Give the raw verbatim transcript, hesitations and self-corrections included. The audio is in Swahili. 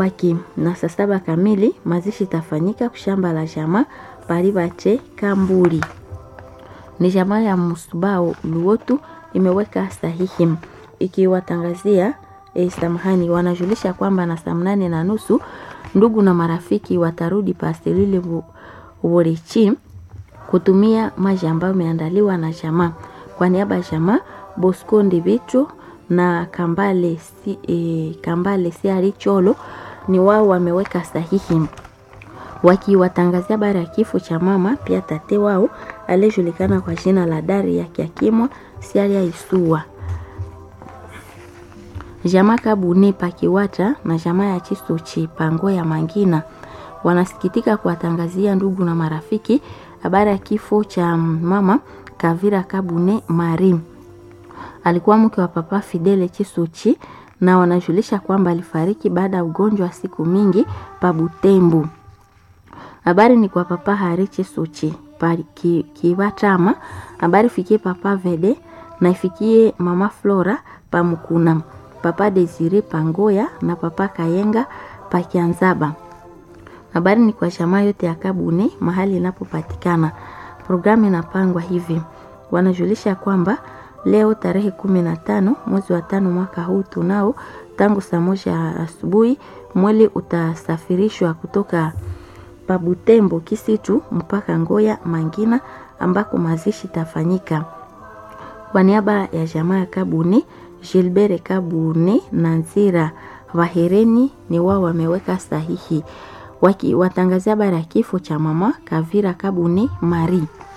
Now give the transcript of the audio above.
waki na saa saba kamili mazishi tafanyika kushamba la jamaa palibache Kamburi. Ni jamaa ya Musubao Luotu imeweka sahihi ikiwatangazia e, samahani wanajulisha kwamba na saa mnane na nusu ndugu na marafiki watarudi pastelile Worichi kutumia maji ambayo imeandaliwa na jamaa. Kwa niaba ya jamaa Bosco Ndibito na Kambale si, e, Kambale Siari Cholo ni wao wameweka sahihi wakiwatangazia habari ya kifo cha mama pia tate wao aliyejulikana kwa jina la Dari ya Kiakimwa Siaria Isua. Jamaa Kabune Pakiwata na jamaa ya Chisochi Pango ya Mangina wanasikitika kuwatangazia ndugu na marafiki habari ya kifo cha mama Kavira Kabune Marim. Alikuwa mke wa papa Fidele Chisochi na wanajulisha kwamba alifariki baada ya ugonjwa wa siku mingi pa Butembo. Habari ni kwa papa Hari Chisochi ki, Kiwatama. Habari fikie papa Vede na ifikie mama Flora pa Mukuna, papa Desire Pangoya na papa Kayenga pa Kianzaba. Habari ni kwa jamaa yote ya Kabune mahali inapopatikana. Programu inapangwa hivi. Wanajulisha kwamba leo tarehe kumi na tano mwezi wa tano mwaka huu tunao tangu saa moja asubuhi mwili utasafirishwa kutoka Pabutembo Kisitu mpaka Ngoya Mangina ambako mazishi tafanyika. Kwa niaba ya jamaa ya Kabune, Gilbert Kabune na Nzira Vahereni ni wao wameweka sahihi waki watangazia habari ya kifo cha mama Kavira Kabune Marie.